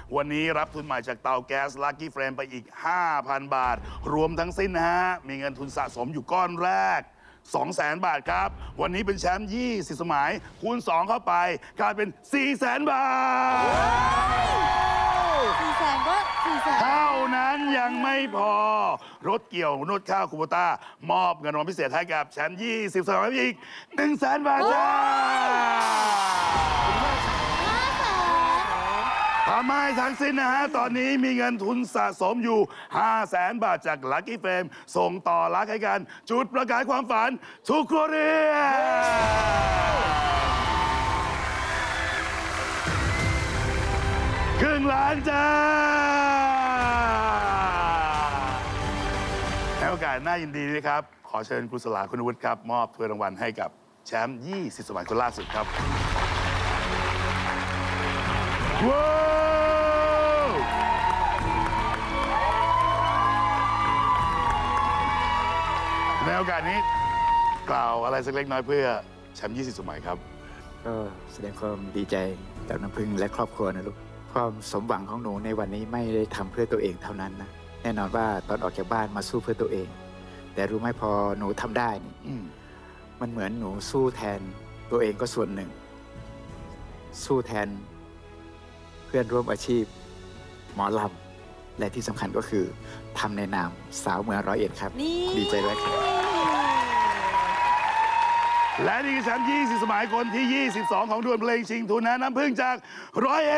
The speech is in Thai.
วันนี้รับทุนใหม่จากเตาแก๊ส Lucky Flame ไปอีก 5,000 บาท รวมทั้งสิ้นนะฮะ มีเงินทุนสะสมอยู่ก้อนแรก 200,000 บาทครับ วันนี้เป็นแชมป์ 20 สมัย คูณ 2 เข้าไป กลายเป็น 400,000 บาท 400,000 ก็400,000 เท่านั้นยังไม่พอ รถเกี่ยวนวดข้าวคูโบต้ามอบเงินรางวัลพิเศษให้กับแชมป์ 20 สมัยอีก 100,000 บาทจ้าทำให้ทั้งสิ้นนะฮะ ตอนนี้มีเงินทุนสะสมอยู่ 500,000 บาทจาก Lucky Flame ส่งต่อรักให้กัน จุดประกายความฝันทุกครัวเรือนครึ่งล้านจ้าในโอกาสน่ายินดีนะครับ ขอเชิญครูสลาคุณวุฒิครับ มอบถ้วยรางวัลให้กับแชมป์ 20 สมัยคนล่าสุดครับว้าวในโอกาสนี้กล่าวอะไรสักเล็กน้อยเพื่อแชมป์ 20 สมัยครับก็แสดงความดีใจกับน้ำพึ่งและครอบครัวนะลูกความสมหวังของหนูในวันนี้ไม่ได้ทำเพื่อตัวเองเท่านั้นนะแน่นอนว่าตอนออกจากบ้านมาสู้เพื่อตัวเองแต่รู้ไหมพอหนูทำได้นี่มันเหมือนหนูสู้แทนตัวเองก็ส่วนหนึ่งสู้แทนเพื่อนร่วมอาชีพหมอลำและที่สำคัญก็คือทำในนามสาวเมือง101ครับดีใจด้วยครับและนี่คือแชมป์ 20 สมัยคนที่ 22 ของดวลเพลงชิงทุนนะน้ำพึ่งจาก101